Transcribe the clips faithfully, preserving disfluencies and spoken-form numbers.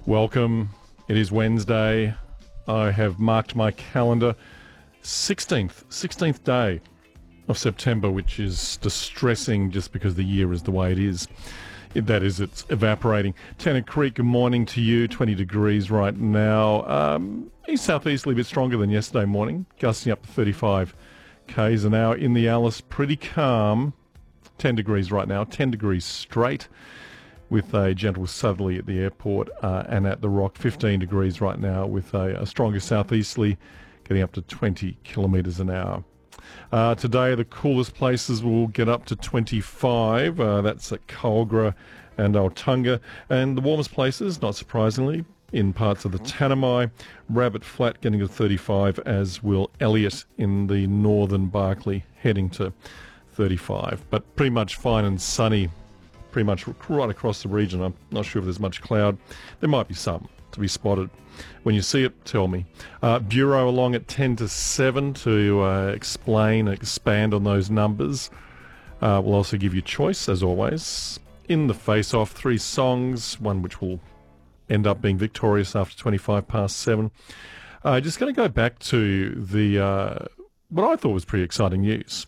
Welcome. It is Wednesday. I have marked my calendar. sixteenth, sixteenth day of September, which is distressing just because the year is the way it is. That is, it's evaporating. Tennant Creek, good morning to you. twenty degrees right now. Um, east southeasterly, a bit stronger than yesterday morning, gusting up to thirty-five k's an hour. In the Alice, pretty calm. ten degrees right now, ten degrees straight, with a gentle southerly at the airport, uh, and at the Rock, fifteen degrees right now, with a, a stronger southeasterly, getting up to twenty kilometres an hour. Uh, today, the coolest places will get up to twenty-five. Uh, that's at Culgra and Altunga. And the warmest places, not surprisingly, in parts of the Tanami, Rabbit Flat getting to thirty-five, as will Elliot in the northern Barkly, heading to thirty-five. But pretty much fine and sunny, pretty much right across the region. I'm not sure if there's much cloud. There might be some to be spotted. When you see it, tell me. Uh, Bureau along at ten to seven to uh, explain, expand on those numbers. Uh, we'll also give you choice, as always. In the face-off, three songs, one which will end up being victorious after twenty-five past seven. Uh, just going to go back to the uh, what I thought was pretty exciting news.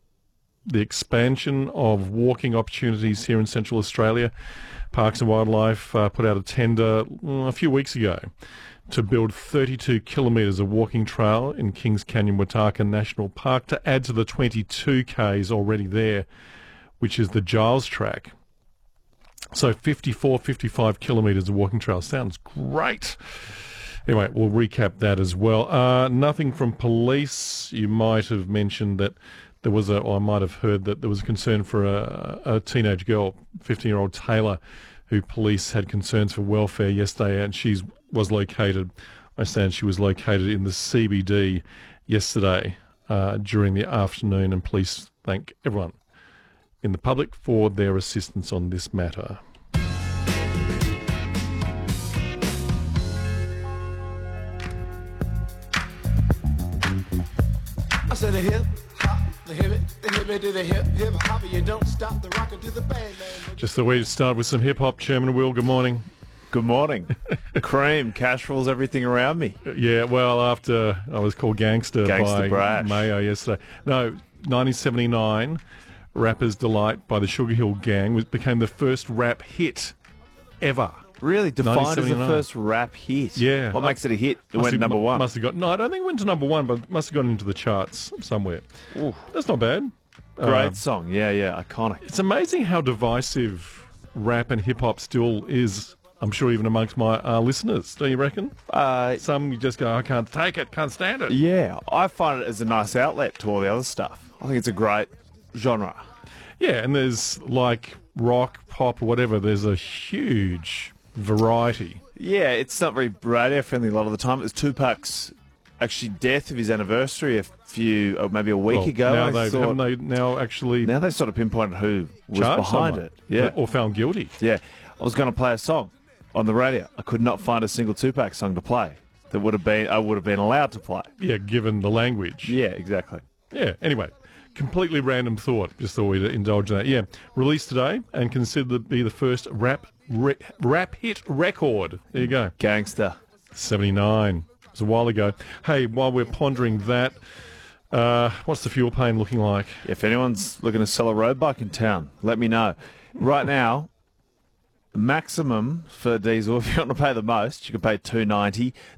The expansion of walking opportunities here in Central Australia. Parks and Wildlife uh, put out a tender mm, a few weeks ago to build thirty-two kilometres of walking trail in Kings Canyon Wataka National Park to add to the twenty-two k's already there, which is the Giles Track. So fifty-four, fifty-five kilometres of walking trail. Sounds great. Anyway, we'll recap that as well. Uh, nothing from police. You might have mentioned that there was a, or I might have heard that there was a concern for a, a teenage girl, fifteen-year-old Taylor, who police had concerns for welfare yesterday, and she was located, I understand she was located in the C B D yesterday uh, during the afternoon, and police thank everyone in the public for their assistance on this matter. I said a hip hop, the hip it, the hip it to the hip hip hop, you don't stop the rocket to the bang bang. Just the way to start with some hip hop. Chairman Will, good morning. Good morning. Cream, cash rules everything around me. Yeah, well, after I was called gangster, Gangster by Brash. Mayo yesterday. No, nineteen seventy-nine, Rapper's Delight by the Sugar Hill Gang was, became the first rap hit ever. Really? Defined as the nineteen seventy-nine. first rap hit? Yeah. What makes it a hit? It Must went have- number one. Must have got, no, I don't think it went to number one, but it must have gotten into the charts somewhere. Ooh. That's not bad. Great Uh, song. Yeah, yeah. Iconic. It's amazing how divisive rap and hip-hop still is, I'm sure, even amongst my uh, listeners, don't you reckon? Uh, Some you just go, I can't take it, can't stand it. yeah. I find it as a nice outlet to all the other stuff. I think it's a great genre. Yeah, and there's like rock, pop, or whatever. There's a huge variety. Yeah, it's not very radio friendly a lot of the time. It was Tupac's actually death of his anniversary a few, or maybe a week Well, ago. now I they thought- haven't they now actually now they sort of pinpointed who was charged behind someone? it. Yeah. or found guilty. Yeah, I was going to play a song on the radio. I could not find a single Tupac song to play that would have been I would have been allowed to play. Yeah, given the language. Yeah, exactly. Yeah. Anyway, completely random thought. Just thought we'd indulge in that. Yeah, released today and considered to be the first rap re- rap hit record. There you go. Gangster. seventy-nine. It was a while ago. Hey, while we're pondering that, uh, what's the fuel pain looking like? If anyone's looking to sell a road bike in town, let me know. Right now, maximum for diesel, if you want to pay the most, you can pay two ninety.